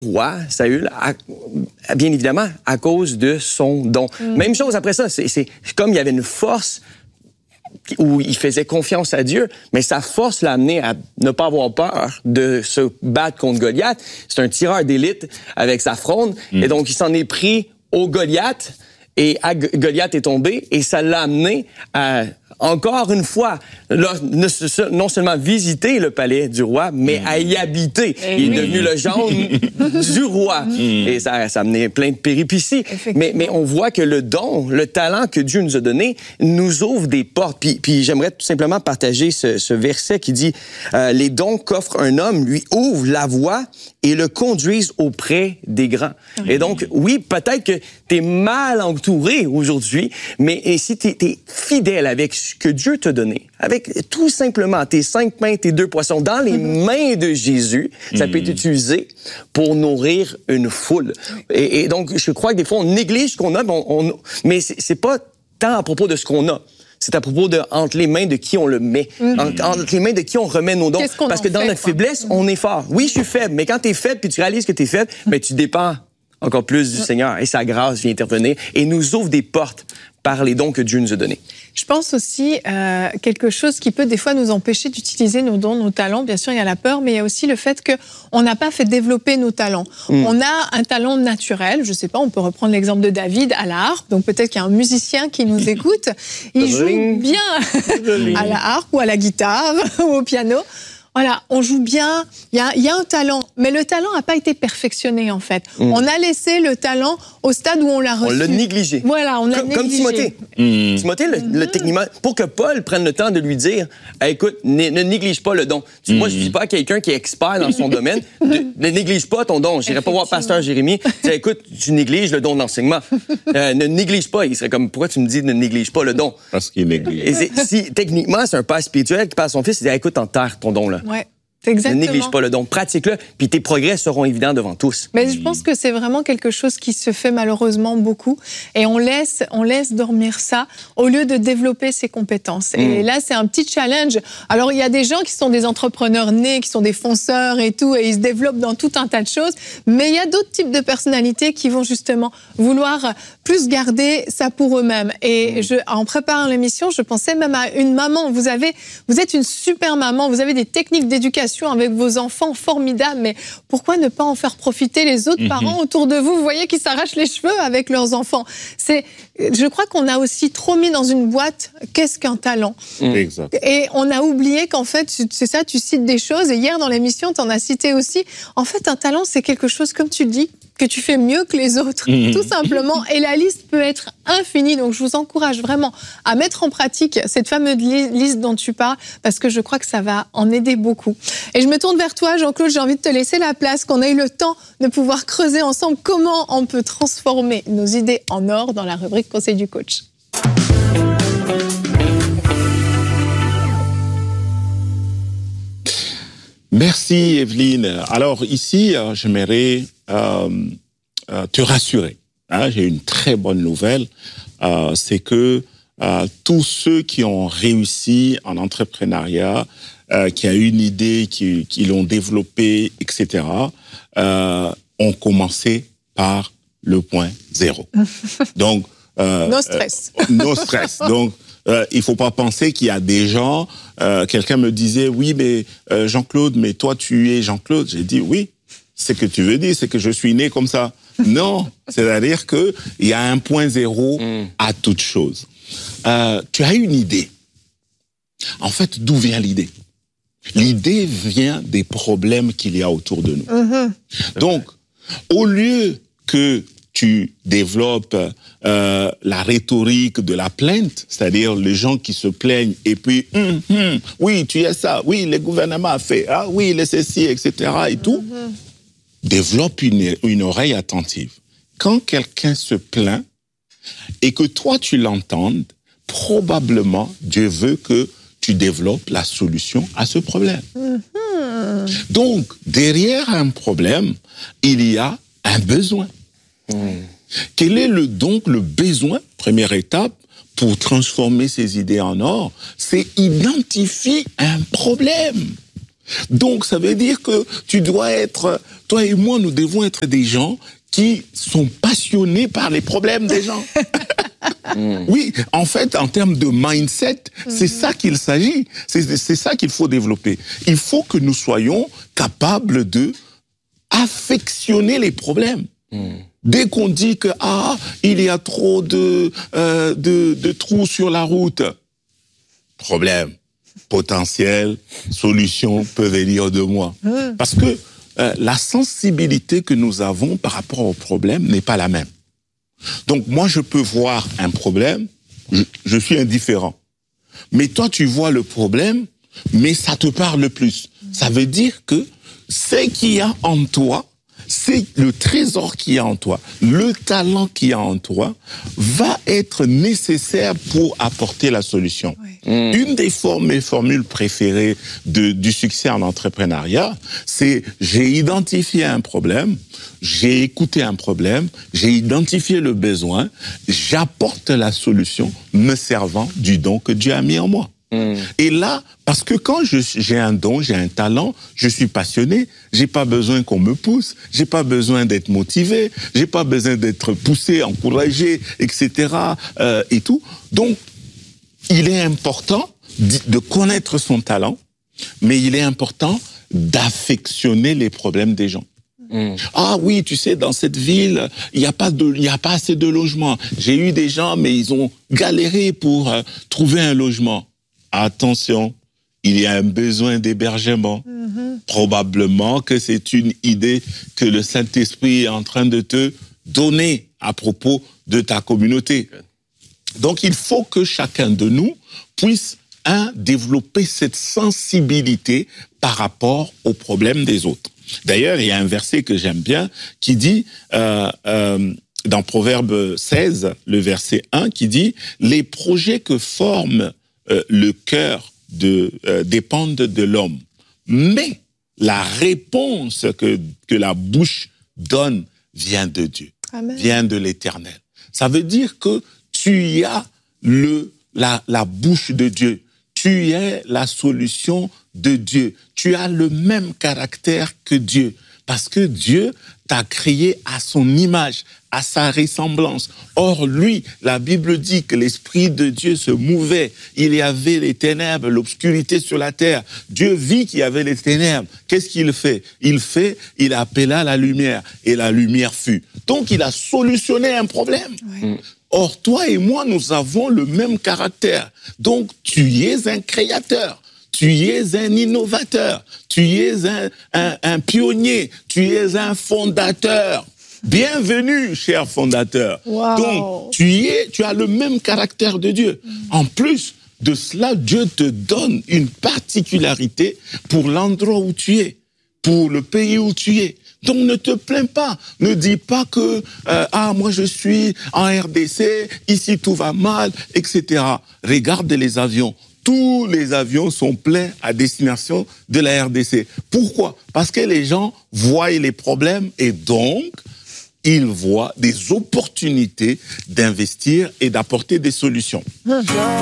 roi, Saül, bien évidemment, à cause de son don. Même chose après ça, c'est comme il y avait une force où il faisait confiance à Dieu, mais sa force l'a amené à ne pas avoir peur de se battre contre Goliath. C'est un tireur d'élite avec sa fronde, et donc il s'en est pris au Goliath, et Goliath est tombé, et ça l'a amené à, encore une fois, là, non seulement visiter le palais du roi, mais à y habiter. Il est devenu le gendre du roi. Et ça a amené plein de péripéties. Mais on voit que le don, le talent que Dieu nous a donné, nous ouvre des portes. Puis j'aimerais tout simplement partager ce verset qui dit « Les dons qu'offre un homme lui ouvrent la voie et le conduisent auprès des grands. » Et donc, oui, peut-être que tu es mal entouré aujourd'hui, mais si tu es fidèle avec ce que Dieu t'a donné, avec tout simplement tes 5 pains, tes 2 poissons, dans les mains de Jésus, ça peut être utilisé pour nourrir une foule. Et donc, je crois que des fois, on néglige ce qu'on a, mais c'est pas tant à propos de ce qu'on a. C'est à propos de entre les mains de qui on le met, entre les mains de qui on remet nos dons. Parce que dans notre faiblesse, on est fort. Oui, je suis faible, mais quand tu es faible puis tu réalises que tu es faible, mais tu dépends encore plus du Seigneur et sa grâce vient intervenir et nous ouvre des portes par les dons que Dieu nous a donnés. Je pense aussi quelque chose qui peut des fois nous empêcher d'utiliser nos dons, nos talents. Bien sûr, il y a la peur, mais il y a aussi le fait qu'on n'a pas fait développer nos talents. On a un talent naturel, je sais pas, on peut reprendre l'exemple de David à la harpe. Donc peut-être qu'il y a un musicien qui nous écoute. Il joue bien à la harpe ou à la guitare ou au piano. Voilà, on joue bien, il y a un talent, mais le talent n'a pas été perfectionné en fait. On a laissé le talent au stade où on l'a reçu. On l'a négligé. Voilà, on l'a négligé. Comme Timothée. Timothée, le techniquement, pour que Paul prenne le temps de lui dire écoute, ne néglige pas le don. Moi, je ne dis pas à quelqu'un qui est expert dans son domaine, ne néglige pas ton don. Je n'irai pas voir pasteur Jérémie, dire écoute, tu négliges le don d'enseignement. Ne néglige pas. Il serait comme pourquoi tu me dis ne néglige pas le don? Parce qu'il néglige. Et si techniquement, c'est un père spirituel qui parle à son fils, il dit écoute, enterre ton don là. Ouais. Exactement. Ne néglige pas le don, pratique-le, puis tes progrès seront évidents devant tous. Mais je pense que c'est vraiment quelque chose qui se fait malheureusement beaucoup, et on laisse dormir ça au lieu de développer ses compétences. Et là, c'est un petit challenge. Alors, il y a des gens qui sont des entrepreneurs nés, qui sont des fonceurs et tout, et ils se développent dans tout un tas de choses, mais il y a d'autres types de personnalités qui vont justement vouloir plus garder ça pour eux-mêmes. Et en préparant l'émission, je pensais même à une maman. Vous êtes une super maman, vous avez des techniques d'éducation avec vos enfants formidables, mais pourquoi ne pas en faire profiter les autres parents autour de vous? Vous voyez qu'ils s'arrachent les cheveux avec leurs enfants. Je crois qu'on a aussi trop mis dans une boîte qu'est-ce qu'un talent. Exact. Et on a oublié qu'en fait, c'est ça, tu cites des choses, et hier dans l'émission, tu en as cité aussi. En fait, un talent, c'est quelque chose, comme tu le dis, que tu fais mieux que les autres, tout simplement. Et la liste peut être infinie. Donc, je vous encourage vraiment à mettre en pratique cette fameuse liste dont tu parles, parce que je crois que ça va en aider beaucoup. Et je me tourne vers toi, Jean-Claude. J'ai envie de te laisser la place, qu'on ait eu le temps de pouvoir creuser ensemble comment on peut transformer nos idées en or dans la rubrique Conseil du coach. Merci Evelyne. Alors ici, j'aimerais te rassurer. J'ai une très bonne nouvelle, c'est que tous ceux qui ont réussi en entrepreneuriat, qui a une idée, qui l'ont développée, etc., ont commencé par le point zéro. Donc, no stress. No stress. Donc, il faut pas penser qu'il y a des gens. Quelqu'un me disait oui, mais Jean-Claude, mais toi tu es Jean-Claude. J'ai dit oui. C'est que tu veux dire, c'est que je suis né comme ça. Non, c'est-à-dire que il y a un point zéro à toute chose. Tu as une idée. En fait, d'où vient l'idée? L'idée vient des problèmes qu'il y a autour de nous. Donc, au lieu que tu développes la rhétorique de la plainte, c'est-à-dire les gens qui se plaignent et puis oui, tu es ça, oui, le gouvernement a fait, ah oui, le ceci, etc. et tout. Développe une oreille attentive. Quand quelqu'un se plaint et que toi tu l'entendes, probablement Dieu veut que tu développes la solution à ce problème. Donc, derrière un problème, il y a un besoin. Quel est donc le besoin? Première étape pour transformer ces idées en or, c'est identifier un problème. Donc, ça veut dire que toi et moi, nous devons être des gens qui sont passionnés par les problèmes des gens. Oui, en fait, en termes de mindset, c'est ça qu'il s'agit. C'est ça qu'il faut développer. Il faut que nous soyons capables de affectionner les problèmes. Dès qu'on dit que il y a trop de trous sur la route, problème, potentiel, solution peut venir de moi. Parce que la sensibilité que nous avons par rapport au problème n'est pas la même. Donc moi, je peux voir un problème, je suis indifférent. Mais toi, tu vois le problème, mais ça te parle plus. Ça veut dire que ce qu'il y a en toi, c'est le trésor qu'il y a en toi, le talent qu'il y a en toi, va être nécessaire pour apporter la solution. Oui. Une des mes formules préférées du succès en entrepreneuriat, c'est j'ai identifié un problème, j'ai écouté un problème, j'ai identifié le besoin, j'apporte la solution me servant du don que Dieu a mis en moi. Et là, parce que quand j'ai un don, j'ai un talent, je suis passionné, j'ai pas besoin qu'on me pousse, j'ai pas besoin d'être motivé, j'ai pas besoin d'être poussé, encouragé, etc. Et tout. Donc, il est important de connaître son talent, mais il est important d'affectionner les problèmes des gens. Ah oui, tu sais, dans cette ville, il y a pas assez de logements. J'ai eu des gens, mais ils ont galéré pour trouver un logement. Attention, il y a un besoin d'hébergement. Probablement que c'est une idée que le Saint-Esprit est en train de te donner à propos de ta communauté. Donc, il faut que chacun de nous puisse, développer cette sensibilité par rapport aux problèmes des autres. D'ailleurs, il y a un verset que j'aime bien qui dit, dans Proverbe 16, le verset 1, qui dit « Les projets que forme le cœur dépendent de l'homme. Mais la réponse que la bouche donne vient de Dieu, Amen. Vient de l'Éternel. » Ça veut dire que tu as la bouche de Dieu, tu es la solution de Dieu, tu as le même caractère que Dieu, parce que Dieu t'a créé à son image, à sa ressemblance. Or, lui, la Bible dit que l'Esprit de Dieu se mouvait. Il y avait les ténèbres, l'obscurité sur la terre. Dieu vit qu'il y avait les ténèbres. Qu'est-ce qu'il fait? Il appela la lumière et la lumière fut. Donc, il a solutionné un problème. Oui. Or, toi et moi, nous avons le même caractère. Donc, tu es un créateur. Tu es un innovateur, tu es un pionnier, tu es un fondateur. Bienvenue, cher fondateur. Wow. Donc, tu as le même caractère de Dieu. En plus de cela, Dieu te donne une particularité pour l'endroit où tu es, pour le pays où tu es. Donc, ne te plains pas. Ne dis pas que, moi je suis en RDC, ici tout va mal, etc. Regarde les avions. Tous les avions sont pleins à destination de la RDC. Pourquoi? Parce que les gens voient les problèmes et donc, ils voient des opportunités d'investir et d'apporter des solutions.